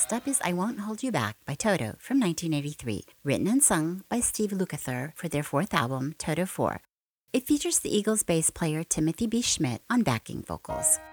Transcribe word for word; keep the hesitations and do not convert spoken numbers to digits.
Next up is I Won't Hold You Back by Toto from nineteen eighty-three, written and sung by Steve Lukather for their fourth album, Toto four. It features the Eagles bass player Timothy B. Schmidt on backing vocals.